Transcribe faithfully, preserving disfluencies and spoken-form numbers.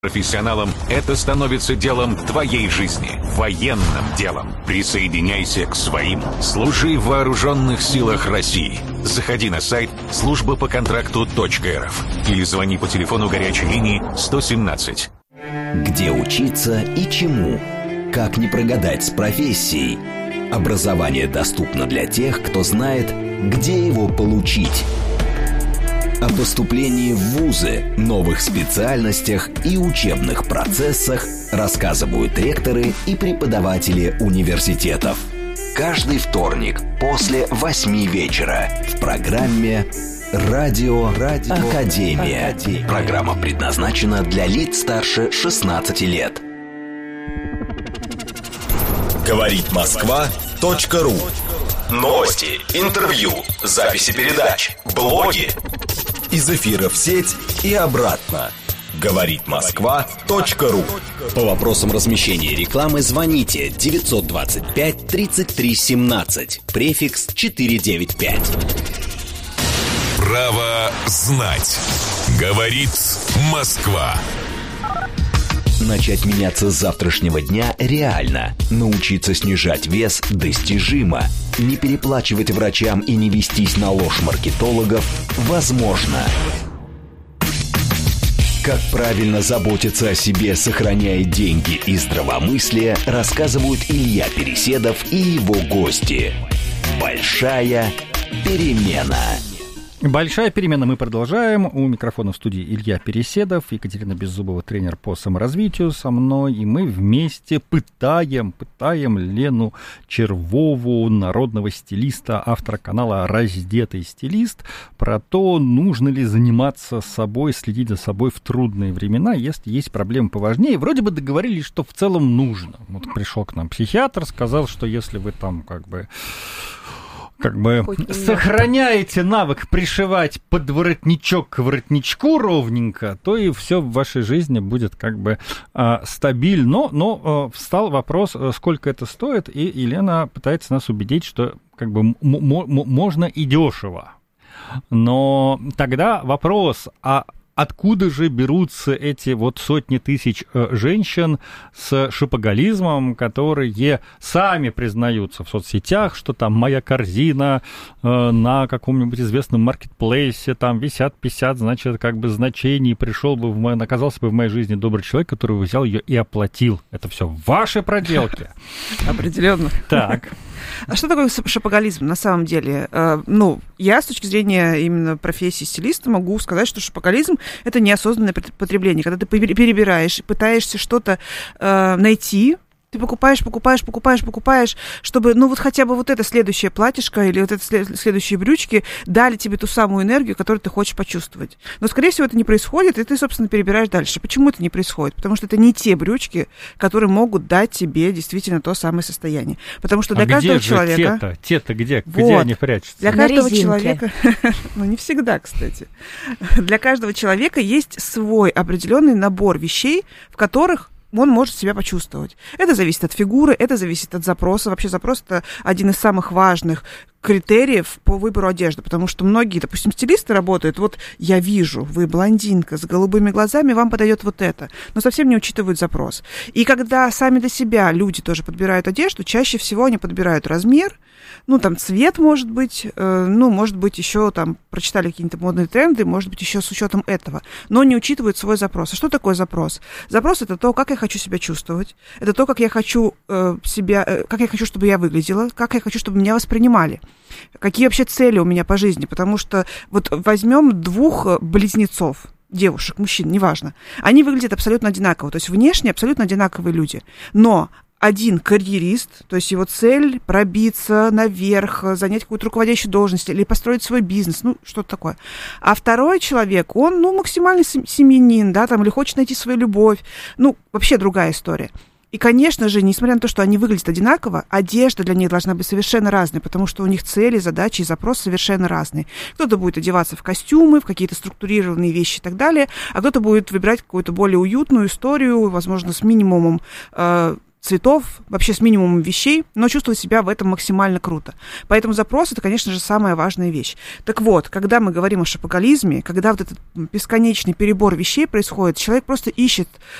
Профессионалам это становится делом твоей жизни, военным делом. Присоединяйся к своим. Служи в вооруженных силах России. Заходи на сайт служба по контракту точка эр эф или звони по телефону горячей линии сто семнадцать. Где учиться и чему? Как не прогадать с профессией? Образование доступно для тех, кто знает, где его получить. О поступлении в вузы, новых специальностях и учебных процессах рассказывают ректоры и преподаватели университетов. Каждый вторник после восьми вечера в программе «Радио, Радио Академия». Академия. Программа предназначена для лиц старше шестнадцати лет. Говорит Москва точка ру. Новости, интервью, записи передач, блоги. Из эфира в сеть и обратно. Говорит Москва точка ру. По вопросам размещения рекламы звоните девятьсот двадцать пять тридцать три семнадцать, префикс четыреста девяносто пять. Право знать. Говорит Москва. Начать меняться с завтрашнего дня реально. Научиться снижать вес достижимо. Не переплачивать врачам и не вестись на ложь маркетологов возможно. Как правильно заботиться о себе, сохраняя деньги и здравомыслие, рассказывают Илья Переседов и его гости. Большая перемена. Большая перемена. Мы продолжаем. У микрофона в студии Илья Переседов, Екатерина Беззубова, тренер по саморазвитию со мной. И мы вместе пытаем, пытаем Лену Червову, народного стилиста, автора канала «Раздетый стилист», про то, нужно ли заниматься собой, следить за собой в трудные времена, если есть проблемы поважнее. Вроде бы договорились, что в целом нужно. Вот пришел к нам психиатр, сказал, что если вы там как бы... как бы сохраняете навык пришивать подворотничок к воротничку ровненько, то и все в вашей жизни будет как бы а, стабильно. Но а, встал вопрос, сколько это стоит, и Елена пытается нас убедить, что как бы м- м- можно и дешево. Но тогда вопрос, а откуда же берутся эти вот сотни тысяч э, женщин с шопоголизмом, которые сами признаются в соцсетях, что там моя корзина э, на каком-нибудь известном маркетплейсе, там висят пятьдесят, значит, как бы значений, пришел бы, в мой, оказался бы в моей жизни добрый человек, который взял ее и оплатил. Это все ваши проделки. Определенно. Так. А что такое шопоголизм на самом деле? Ну, я с точки зрения именно профессии стилиста могу сказать, что шопоголизм – это неосознанное потребление, когда ты перебираешь, пытаешься что-то э, найти. Ты покупаешь, покупаешь, покупаешь, покупаешь, чтобы, ну, вот хотя бы вот это следующее платьишко или вот это следующие брючки дали тебе ту самую энергию, которую ты хочешь почувствовать. Но, скорее всего, это не происходит, и ты, собственно, перебираешь дальше. Почему это не происходит? Потому что это не те брючки, которые могут дать тебе действительно то самое состояние. Потому что для а каждого где же человека... те-то? Те-то где? Вот. Где они прячутся? Для каждого человека... Ну, не всегда, кстати. Для каждого человека есть свой определенный набор вещей, в которых он может себя почувствовать. Это зависит от фигуры, это зависит от запроса. Вообще запрос – это один из самых важных критериев по выбору одежды, потому что многие, допустим, стилисты работают, вот я вижу, вы блондинка с голубыми глазами, вам подойдет вот это, но совсем не учитывают запрос. И когда сами для себя люди тоже подбирают одежду, чаще всего они подбирают размер, ну, там, цвет, может быть, э, ну, может быть, еще там прочитали какие-то модные тренды, может быть, еще с учетом этого, но не учитывают свой запрос. А что такое запрос? Запрос – это то, как я хочу себя чувствовать, это то, как я хочу э, себя, э, как я хочу, чтобы я выглядела, как я хочу, чтобы меня воспринимали. Какие вообще цели у меня по жизни? Потому что вот возьмем двух близнецов, девушек, мужчин, неважно. Они выглядят абсолютно одинаково, то есть внешне абсолютно одинаковые люди. Но один карьерист, то есть его цель пробиться наверх, занять какую-то руководящую должность или построить свой бизнес, ну, что-то такое. А второй человек, он, ну, максимальный семьянин, да, там, или хочет найти свою любовь. Ну, вообще другая история. И, конечно же, несмотря на то, что они выглядят одинаково, одежда для них должна быть совершенно разной, потому что у них цели, задачи и запросы совершенно разные. Кто-то будет одеваться в костюмы, в какие-то структурированные вещи и так далее, а кто-то будет выбирать какую-то более уютную историю, возможно, с минимумом э, цветов, вообще с минимумом вещей, но чувствовать себя в этом максимально круто. Поэтому запрос — это, конечно же, самая важная вещь. Так вот, когда мы говорим о шопоголизме, когда вот этот бесконечный перебор вещей происходит, человек просто ищет